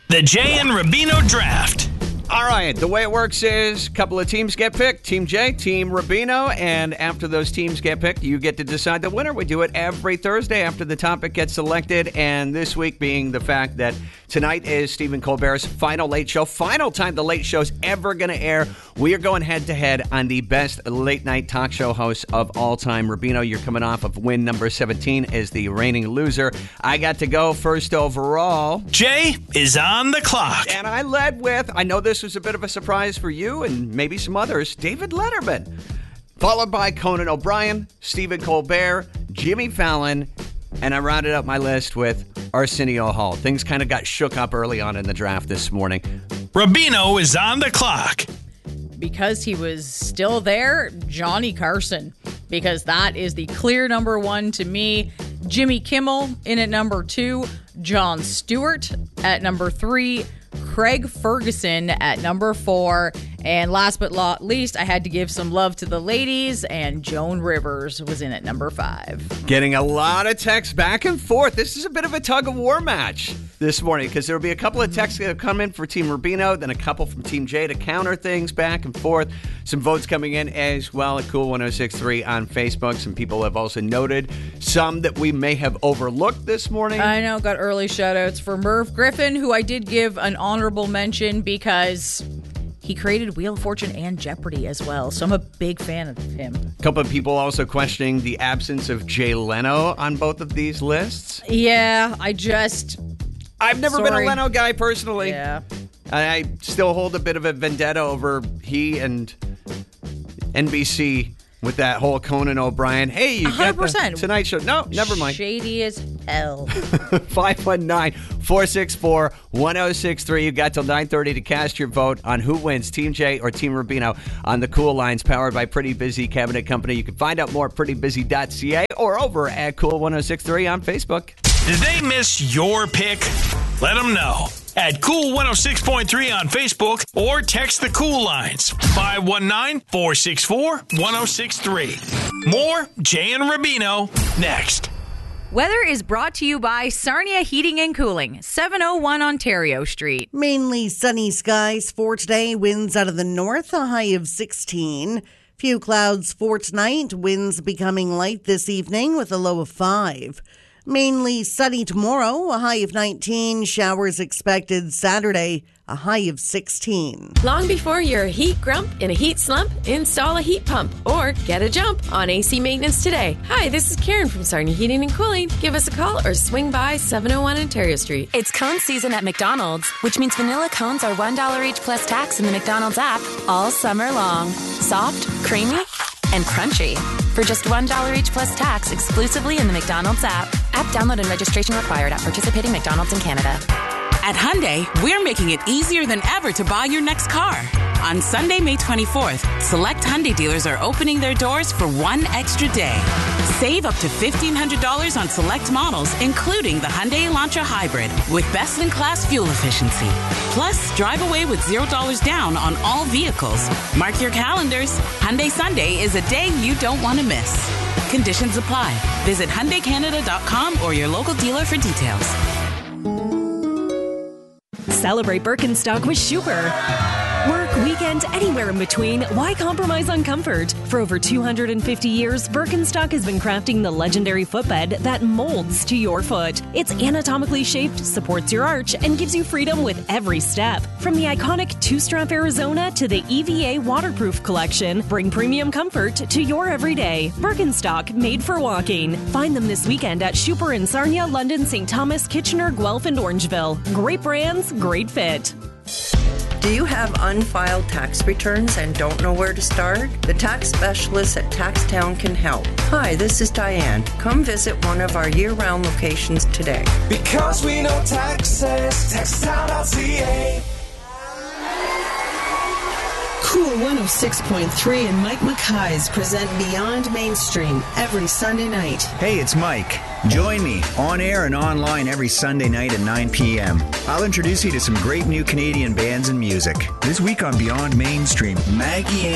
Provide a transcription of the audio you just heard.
The Jay and Rubino Draft. All right, the way it works is a couple of teams get picked. Team J, Team Rubino, and after those teams get picked, you get to decide the winner. We do it every Thursday after the topic gets selected, and this week being the fact that tonight is Stephen Colbert's final late show, final time the late show's ever going to air. We are going head-to-head on the best late-night talk show host of all time. Rubino, you're coming off of win number 17 as the reigning loser. I got to go first overall. Jay is on the clock. And I led with, I know this was a bit of a surprise for you and maybe some others, David Letterman. Followed by Conan O'Brien, Stephen Colbert, Jimmy Fallon, and I rounded up my list with Arsenio Hall. Things kind of got shook up early on in the draft this morning. Rubino is on the clock. Because he was still there, Johnny Carson. Because that is the clear number one to me. Jimmy Kimmel in at number 2. Jon Stewart at number 3. Craig Ferguson at number 4. And last but not least, I had to give some love to the ladies, and Joan Rivers was in at number 5. Getting a lot of texts back and forth. This is a bit of a tug-of-war match this morning because there will be a couple of texts that have come in for Team Rubino, then a couple from Team J to counter things back and forth. Some votes coming in as well at Cool 106.3 on Facebook. Some people have also noted some that we may have overlooked this morning. I know, got early shout-outs for Merv Griffin, who I did give an honorable mention because he created Wheel of Fortune and Jeopardy as well, so I'm a big fan of him. A couple of people also questioning the absence of Jay Leno on both of these lists. Yeah, I've never been a Leno guy personally. Yeah. I still hold a bit of a vendetta over he and NBC with that whole Conan O'Brien. Hey, you got the Tonight Show. No, never mind. Shady as hell. 519-464-1063. You got till 9:30 to cast your vote on who wins, Team J or Team Rubino, on the Cool Lines powered by Pretty Busy Cabinet Company. You can find out more at prettybusy.ca or over at Cool 106.3 on Facebook. Did they miss your pick? Let them know at Cool 106.3 on Facebook or text the Cool Lines 519-464-1063. More Jay and Rubino next. Weather is brought to you by Sarnia Heating and Cooling, 701 Ontario Street. Mainly sunny skies for today. Winds out of the north, a high of 16. Few clouds for tonight. Winds becoming light this evening with a low of 5. Mainly sunny tomorrow, a high of 19. Showers expected Saturday, a high of 16. Long before you're a heat grump in a heat slump, install a heat pump or get a jump on AC maintenance today. Hi, this is Karen from Sarnia Heating and Cooling. Give us a call or swing by 701 Ontario Street. It's cone season at McDonald's, which means vanilla cones are $1 each plus tax in the McDonald's app all summer long. Soft, creamy, and crunchy. For just $1 each plus tax exclusively in the McDonald's app. App download and registration required at participating McDonald's in Canada. At Hyundai, we're making it easier than ever to buy your next car. On Sunday, May 24th, select Hyundai dealers are opening their doors for one extra day. Save up to $1,500 on select models, including the Hyundai Elantra Hybrid, with best-in-class fuel efficiency. Plus, drive away with $0 down on all vehicles. Mark your calendars. Hyundai Sunday is a day you don't want to miss. Conditions apply. Visit HyundaiCanada.com or your local dealer for details. Celebrate Birkenstock with Schuber. Work, weekend, anywhere in between. Why compromise on comfort? For over 250 years, Birkenstock has been crafting the legendary footbed that molds to your foot. It's anatomically shaped, supports your arch, and gives you freedom with every step. From the iconic two-strap Arizona to the EVA waterproof collection, bring premium comfort to your everyday. Birkenstock, made for walking. Find them this weekend at Schuber in Sarnia, London, St. Thomas, Kitchener, Guelph, and Orangeville. Great brands, great fit. Do you have unfiled tax returns and don't know where to start? The tax specialists at Taxtown can help. Hi, this is Diane. Come visit one of our year-round locations today. Because we know taxes, Taxtown.ca. Cool 106.3 and Mike McKay's present Beyond Mainstream every Sunday night. Hey, it's Mike. Join me on air and online every Sunday night at 9 p.m. I'll introduce you to some great new Canadian bands and music. This week on Beyond Mainstream, Maggie